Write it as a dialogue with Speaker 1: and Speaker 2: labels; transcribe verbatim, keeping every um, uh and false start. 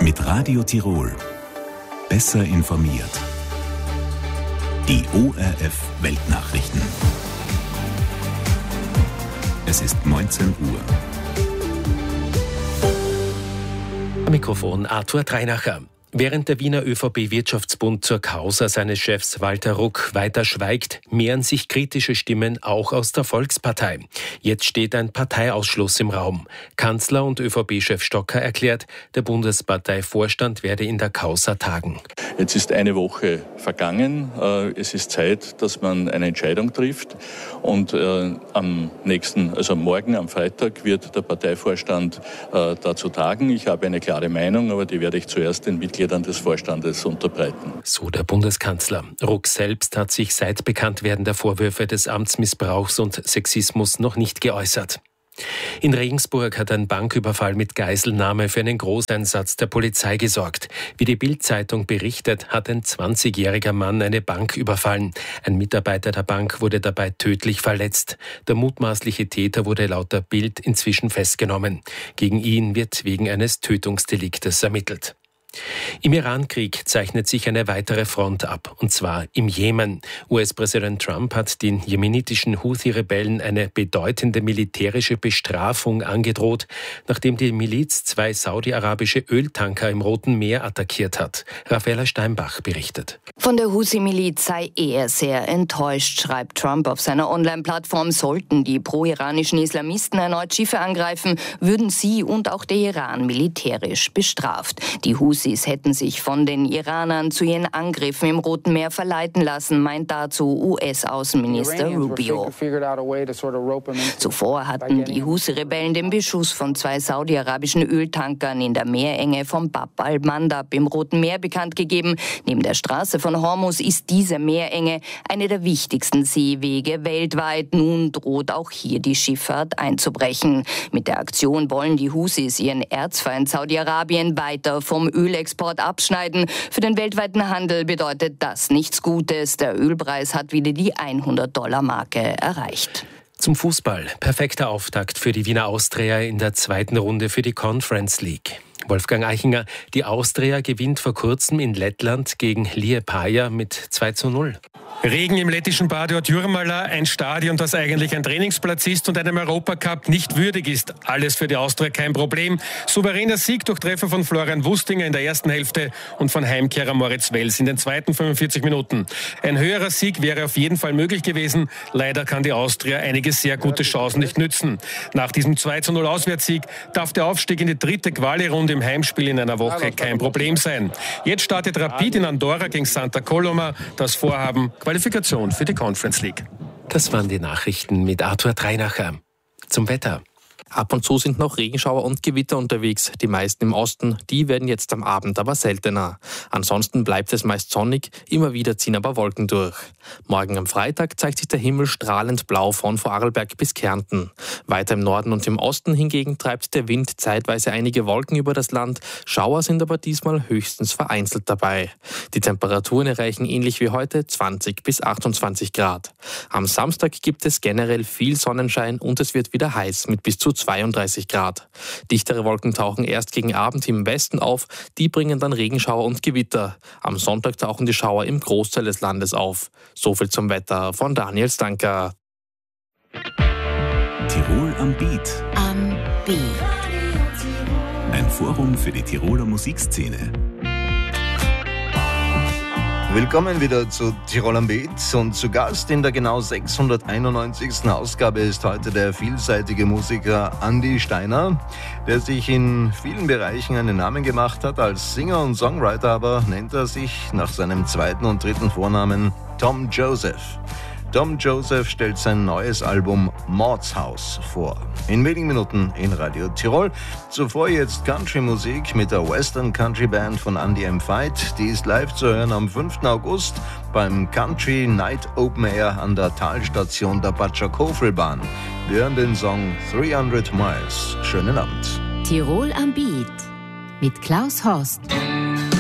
Speaker 1: Mit Radio Tirol. Besser informiert. Die O R F Weltnachrichten. Es ist neunzehn Uhr.
Speaker 2: Am Mikrofon Arthur Dreinacher. Während der Wiener ÖVP-Wirtschaftsbund zur Causa seines Chefs Walter Ruck weiter schweigt, mehren sich kritische Stimmen auch aus der Volkspartei. Jetzt steht ein Parteiausschluss im Raum. Kanzler und ÖVP-Chef Stocker erklärt, der Bundesparteivorstand werde in der Causa tagen.
Speaker 3: Jetzt ist eine Woche vergangen. Es ist Zeit, dass man eine Entscheidung trifft. Und am nächsten, also morgen, am Freitag, wird der Parteivorstand dazu tagen. Ich habe eine klare Meinung, aber die werde ich zuerst den Mitgliedern des Vorstandes unterbreiten.
Speaker 2: So der Bundeskanzler. Ruck selbst hat sich seit Bekanntwerden der Vorwürfe des Amtsmissbrauchs und Sexismus noch nicht geäußert. In Regensburg hat ein Banküberfall mit Geiselnahme für einen Großeinsatz der Polizei gesorgt. Wie die Bild-Zeitung berichtet, hat ein zwanzigjähriger Mann eine Bank überfallen. Ein Mitarbeiter der Bank wurde dabei tödlich verletzt. Der mutmaßliche Täter wurde laut der Bild inzwischen festgenommen. Gegen ihn wird wegen eines Tötungsdeliktes ermittelt. Im Iran-Krieg zeichnet sich eine weitere Front ab, und zwar im Jemen. U S-Präsident Trump hat den jemenitischen Houthi-Rebellen eine bedeutende militärische Bestrafung angedroht, nachdem die Miliz zwei saudi-arabische Öltanker im Roten Meer attackiert hat. Raffaella Steinbach berichtet.
Speaker 4: Von der Houthi-Miliz sei er sehr enttäuscht, schreibt Trump auf seiner Online-Plattform. Sollten die pro-iranischen Islamisten erneut Schiffe angreifen, würden sie und auch der Iran militärisch bestraft. Die Houthis hätten sich von den Iranern zu ihren Angriffen im Roten Meer verleiten lassen, meint dazu U S-Außenminister Rubio. Zuvor hatten die Houthi-Rebellen den Beschuss von zwei saudi-arabischen Öltankern in der Meerenge von Bab al-Mandab im Roten Meer bekannt gegeben. Neben der Straße von Hormuz ist diese Meerenge eine der wichtigsten Seewege weltweit. Nun droht auch hier die Schifffahrt einzubrechen. Mit der Aktion wollen die Houthis ihren Erzfeind Saudi-Arabien weiter vom Ölexport abschneiden. Für den weltweiten Handel bedeutet das nichts Gutes. Der Ölpreis hat wieder die hundert-Dollar-Marke erreicht.
Speaker 2: Zum Fußball. Perfekter Auftakt für die Wiener Austria in der zweiten Runde für die Conference League. Wolfgang Eichinger, die Austria gewinnt vor kurzem in Lettland gegen Liepaja mit zwei zu null.
Speaker 5: Regen im lettischen Bad Jurmala, ein Stadion, das eigentlich ein Trainingsplatz ist und einem Europacup nicht würdig ist. Alles für die Austria kein Problem. Souveräner Sieg durch Treffer von Florian Wustinger in der ersten Hälfte und von Heimkehrer Moritz Wels in den zweiten fünfundvierzig Minuten. Ein höherer Sieg wäre auf jeden Fall möglich gewesen. Leider kann die Austria einige sehr gute Chancen nicht nützen. Nach diesem zwei zu null Auswärtssieg darf der Aufstieg in die dritte Quali-Runde im Heimspiel in einer Woche kein Problem sein. Jetzt startet Rapid in Andorra gegen Santa Coloma. Das Vorhaben Qualifikation für die Conference League.
Speaker 2: Das waren die Nachrichten mit Arthur Dreinacher. Zum Wetter.
Speaker 6: Ab und zu sind noch Regenschauer und Gewitter unterwegs. Die meisten im Osten, die werden jetzt am Abend aber seltener. Ansonsten bleibt es meist sonnig, immer wieder ziehen aber Wolken durch. Morgen am Freitag zeigt sich der Himmel strahlend blau von Vorarlberg bis Kärnten. Weiter im Norden und im Osten hingegen treibt der Wind zeitweise einige Wolken über das Land. Schauer sind aber diesmal höchstens vereinzelt dabei. Die Temperaturen erreichen ähnlich wie heute zwanzig bis achtundzwanzig Grad. Am Samstag gibt es generell viel Sonnenschein und es wird wieder heiß mit bis zu zweiunddreißig Grad. Dichtere Wolken tauchen erst gegen Abend im Westen auf, die bringen dann Regenschauer und Gewitter. Am Sonntag tauchen die Schauer im Großteil des Landes auf. Soviel zum Wetter von Daniel Stanker.
Speaker 1: Tirol am Beat.
Speaker 4: Am Beat.
Speaker 1: Ein Forum für die Tiroler Musikszene.
Speaker 7: Willkommen wieder zu Tirol am Beat und zu Gast in der genau sechshunderteinundneunzigsten Ausgabe ist heute der vielseitige Musiker Andi Steiner, der sich in vielen Bereichen einen Namen gemacht hat. Als Singer und Songwriter aber nennt er sich nach seinem zweiten und dritten Vornamen Tom Joseph. Tom Joseph stellt sein neues Album Maud's House vor. In wenigen Minuten in Radio Tirol. Zuvor jetzt Country-Musik mit der Western Country Band von Andy M. Veit. Die ist live zu hören am fünften August beim Country Night Open Air an der Talstation der Batschak-Hofrelbahn. Wir hören den Song dreihundert Miles. Schönen Abend.
Speaker 8: Tirol am Beat mit Klaus Horst.